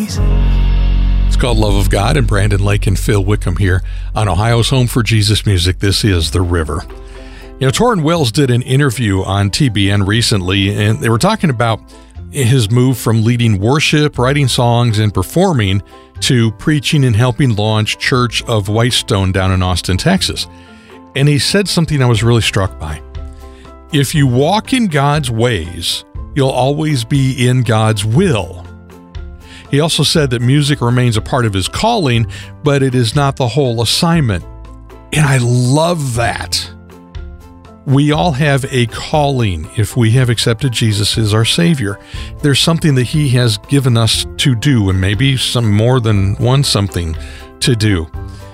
days. It's called Love of God, and Brandon Lake and Phil Wickham here on Ohio's Home for Jesus Music. This is The River. You know, Torrin Wells did an interview on TBN recently, and they were talking about his move from leading worship, writing songs, and performing to preaching and helping launch Church of Whitestone down in Austin, Texas. And he said something I was really struck by. If you walk in God's ways, you'll always be in God's will. He also said that music remains a part of his calling, but it is not the whole assignment. And I love that. We all have a calling if we have accepted Jesus as our Savior. There's something that He has given us to do, and maybe some more than one something to do.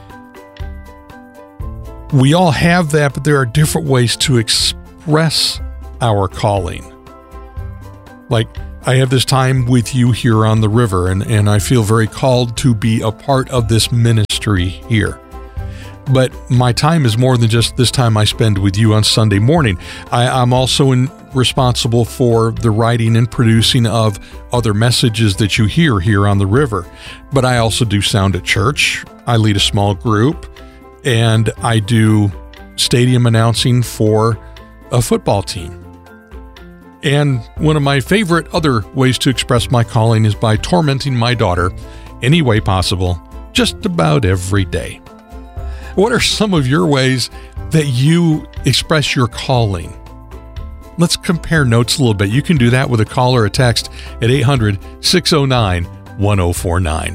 We all have that, but there are different ways to express our calling. Like, I have this time with you here on the river, and I feel very called to be a part of this ministry here. But my time is more than just this time I spend with you on Sunday morning. I'm also responsible for the writing and producing of other messages that you hear here on the river. But I also do sound at church. I lead a small group, and I do stadium announcing for a football team. And one of my favorite other ways to express my calling is by tormenting my daughter any way possible, just about every day. What are some of your ways that you express your calling? Let's compare notes a little bit. You can do that with a call or a text at 800-609-1049.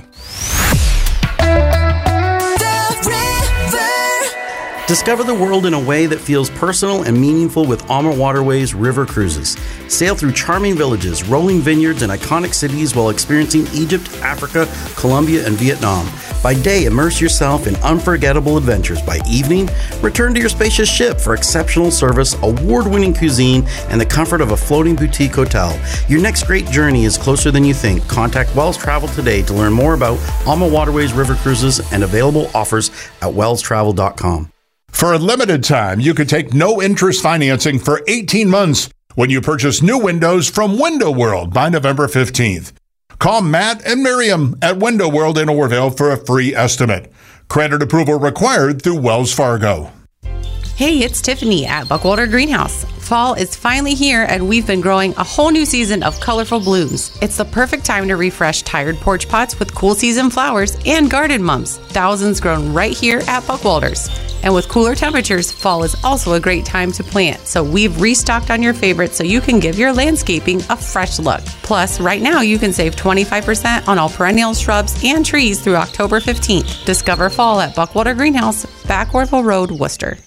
Discover the world in a way that feels personal and meaningful with Alma Waterways River Cruises. Sail through charming villages, rolling vineyards, and iconic cities while experiencing Egypt, Africa, Colombia, and Vietnam. By day, immerse yourself in unforgettable adventures. By evening, return to your spacious ship for exceptional service, award-winning cuisine, and the comfort of a floating boutique hotel. Your next great journey is closer than you think. Contact Wells Travel today to learn more about Alma Waterways River Cruises and available offers at wellstravel.com. For a limited time, you could take no-interest financing for 18 months when you purchase new windows from Window World by November 15th. Call Matt and Miriam at Window World in Orville for a free estimate. Credit approval required through Wells Fargo. Hey, it's Tiffany at Buckwalter Greenhouse. Fall is finally here, and we've been growing a whole new season of colorful blooms. It's the perfect time to refresh tired porch pots with cool season flowers and garden mums. Thousands grown right here at Buckwalter's. And with cooler temperatures, fall is also a great time to plant. So we've restocked on your favorites so you can give your landscaping a fresh look. Plus, right now you can save 25% on all perennials, shrubs, and trees through October 15th. Discover fall at Buckwalter Greenhouse, Back Orville Road, Worcester.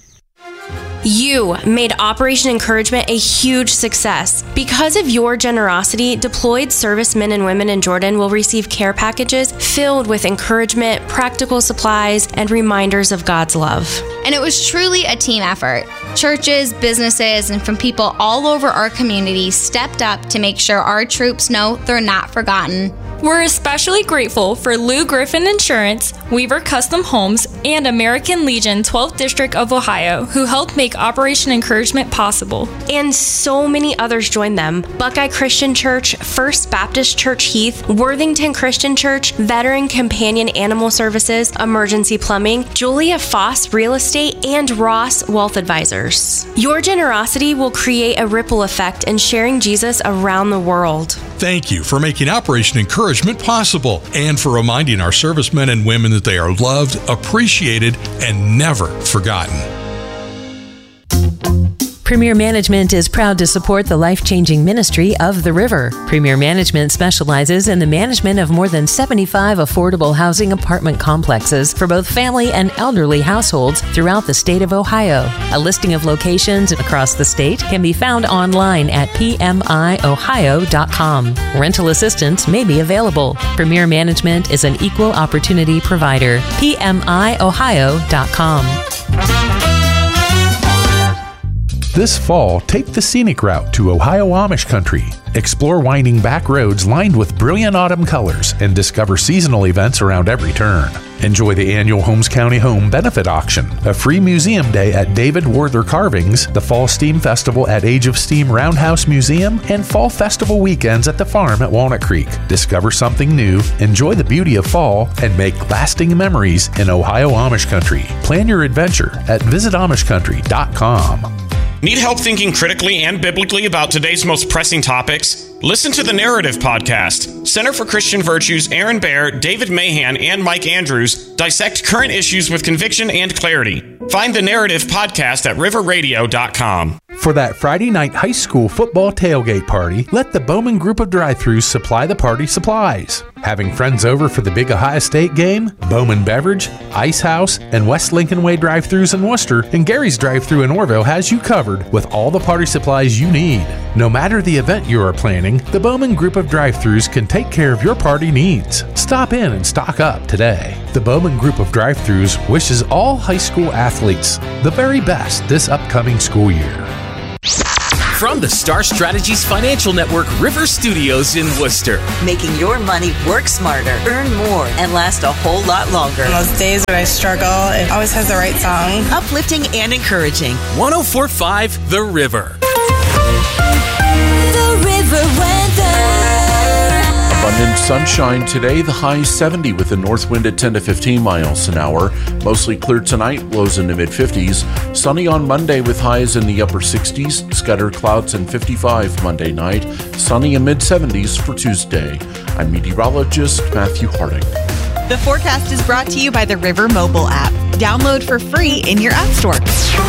You made Operation Encouragement a huge success. Because of your generosity, deployed servicemen and women in Jordan will receive care packages filled with encouragement, practical supplies, and reminders of God's love. And it was truly a team effort. Churches, businesses, and from people all over our community stepped up to make sure our troops know they're not forgotten. We're especially grateful for Lou Griffin Insurance, Weaver Custom Homes, and American Legion 12th District of Ohio, who helped make Operation Encouragement possible. And so many others joined them. Buckeye Christian Church, First Baptist Church Heath, Worthington Christian Church, Veteran Companion Animal Services, Emergency Plumbing, Julia Foss Real Estate, and Ross Wealth Advisors. Your generosity will create a ripple effect in sharing Jesus around the world. Thank you for making Operation Encouragement possible and for reminding our servicemen and women that they are loved, appreciated, and never forgotten. Premier Management is proud to support the life-changing ministry of The River. Premier Management specializes in the management of more than 75 affordable housing apartment complexes for both family and elderly households throughout the state of Ohio. A listing of locations across the state can be found online at pmiohio.com. Rental assistance may be available. Premier Management is an equal opportunity provider. pmiohio.com. This fall, take the scenic route to Ohio Amish country. Explore winding back roads lined with brilliant autumn colors and discover seasonal events around every turn. Enjoy the annual Holmes County Home Benefit Auction, a free museum day at David Werther Carvings, the Fall Steam Festival at Age of Steam Roundhouse Museum, and Fall Festival weekends at the farm at Walnut Creek. Discover something new, enjoy the beauty of fall, and make lasting memories in Ohio Amish country. Plan your adventure at visitamishcountry.com. Need help thinking critically and biblically about today's most pressing topics? Listen to the Narrative Podcast. Center for Christian Virtues' Aaron Baer, David Mahan, and Mike Andrews dissect current issues with conviction and clarity. Find the Narrative Podcast at riverradio.com. For that Friday night high school football tailgate party, let the Bowman Group of Drive-Thrus supply the party supplies. Having friends over for the big Ohio State game? Bowman Beverage, Ice House, and West Lincoln Way Drive-Thrus in Worcester and Gary's Drive-Thru in Orville has you covered with all the party supplies you need. No matter the event you are planning, the Bowman Group of Drive-Thrus can take care of your party needs. Stop in and stock up today. The Bowman Group of Drive-Thrus wishes all high school athletes the very best this upcoming school year. From the Star Strategies Financial Network River Studios in Worcester. Making your money work smarter, earn more, and last a whole lot longer. On those days when I struggle, it always has the right song. Uplifting and encouraging. 104.5 The River. The River weather. Abundant sunshine today, the high 70 with a north wind at 10 to 15 miles an hour. Mostly clear tonight, lows in the mid-50s. Sunny on Monday with highs in the upper 60s. Scattered clouds and 55 Monday night. Sunny in mid-70s for Tuesday. I'm meteorologist Matthew Harding. The forecast is brought to you by the River mobile app. Download for free in your app store.